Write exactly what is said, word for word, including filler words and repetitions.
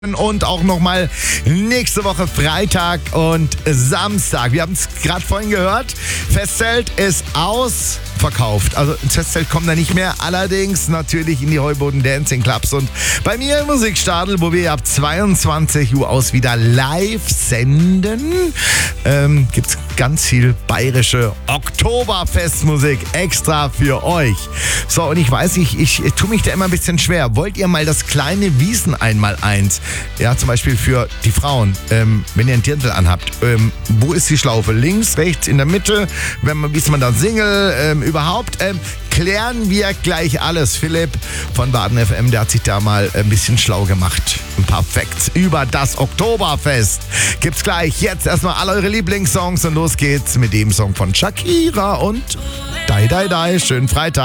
Und auch nochmal nächste Woche Freitag und Samstag. Wir haben es gerade vorhin gehört. Festzelt ist ausverkauft. Also ins Festzelt kommt er nicht mehr. Allerdings natürlich in die Heuboden Dancing Clubs. Und bei mir im Musikstadel, wo wir ab zweiundzwanzig Uhr aus wieder live senden, ähm, gibt es ganz viel bayerische Oktoberfestmusik extra für euch. So, und ich weiß nicht, ich, ich tue mich da immer ein bisschen schwer. Wollt ihr mal das kleine Wiesen einmal eins? Ja, zum Beispiel für die Frauen, ähm, wenn ihr einen Dirndl anhabt. Ähm, wo ist die Schlaufe? Links, rechts, in der Mitte? Wenn man, wie ist man da Single? Ähm, überhaupt? Ähm, klären wir gleich alles. Philipp von Baden F M, der hat sich da mal ein bisschen schlau gemacht. Ein paar Facts über das Oktoberfest. Gibt's gleich. Jetzt erstmal alle eure Lieblingssongs und los geht's mit dem Song von Shakira und Dai Dai Dai. Schönen Freitag.